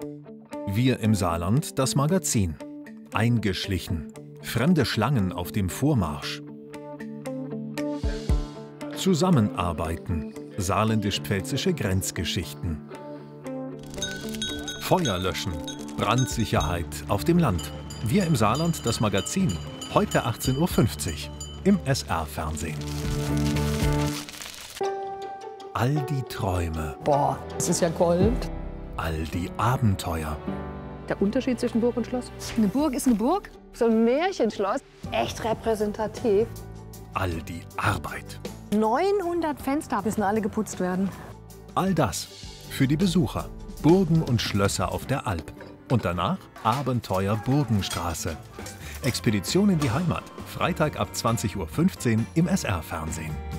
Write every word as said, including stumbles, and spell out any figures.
Wir im Saarland, das Magazin. Eingeschlichen. Fremde Schlangen auf dem Vormarsch. Zusammenarbeiten. Saarländisch-pfälzische Grenzgeschichten. Feuer löschen. Brandsicherheit auf dem Land. Wir im Saarland, das Magazin. Heute achtzehn Uhr fünfzig im S R-Fernsehen. All die Träume. Boah, das ist ja Gold. All die Abenteuer. Der Unterschied zwischen Burg und Schloss? Eine Burg ist eine Burg. So ein Märchenschloss. Echt repräsentativ. All die Arbeit. neunhundert Fenster müssen alle geputzt werden. All das für die Besucher. Burgen und Schlösser auf der Alp. Und danach Abenteuer Burgenstraße. Expedition in die Heimat. Freitag ab zwanzig Uhr fünfzehn im S R-Fernsehen.